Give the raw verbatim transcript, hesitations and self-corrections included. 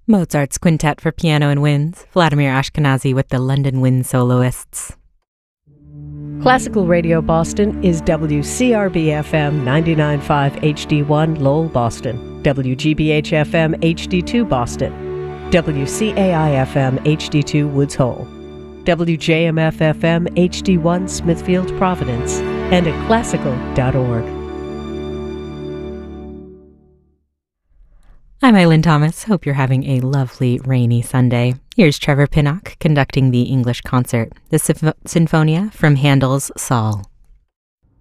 Mozart's Quintet for Piano and Winds, Vladimir Ashkenazy with the London Wind Soloists. Classical Radio Boston is W C R B F M ninety-nine point five H D one Lowell, Boston, W G B H F M H D two Boston, W C A I F M H D two Woods Hole, W J M F F M H D one Smithfield, Providence, and at classical dot org. I'm Eileen Thomas. Hope you're having a lovely rainy Sunday. Here's Trevor Pinnock conducting the English concert, the Sinf- Sinfonia from Handel's Saul.